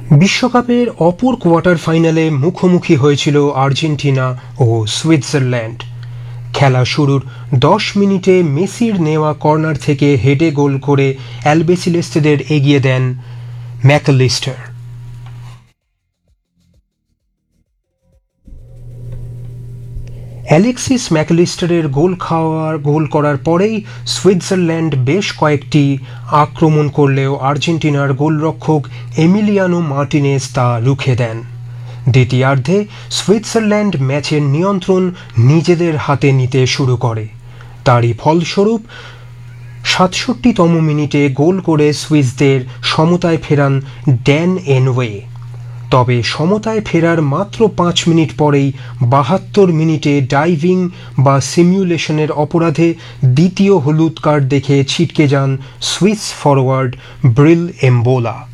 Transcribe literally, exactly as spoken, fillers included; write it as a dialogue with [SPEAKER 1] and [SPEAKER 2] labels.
[SPEAKER 1] বিশ্বকাপের অপর কোয়ার্টার ফাইনালে মুখোমুখি হয়েছিল আর্জেন্টিনা ও সুইজারল্যান্ড। খেলা শুরুর দশ মিনিটে মেসির নেওয়া কর্নার থেকে হেডে গোল করে অ্যালবিসেলেস্তেদের এগিয়ে দেন ম্যাকঅ্যালিস্টার। অ্যালেক্সিস ম্যাকঅ্যালিস্টারের গোল খাওয়ার গোল করার পরেই সুইজারল্যান্ড বেশ কয়েকটি আক্রমণ করলেও আর্জেন্টিনার গোলরক্ষক এমিলিয়ানো মার্টিনেজ তা রুখে দেন। দ্বিতীয়ার্ধে সুইজারল্যান্ড ম্যাচের নিয়ন্ত্রণ নিজেদের হাতে নিতে শুরু করে। তারই ফলস্বরূপ সাতষট্টিতম মিনিটে গোল করে সুইসদের সমতায় ফেরান ড্যান এনওয়ে। তবে সমতায় ফেরার মাত্র পাঁচ মিনিট পরেই বাহাত্তর মিনিটে ডাইভিং বা সিমুলেশনের অপরাধে দ্বিতীয় হলুদ কার্ড দেখে ছিটকে যান সুইস ফরোয়ার্ড ব্রিল এমবোলা।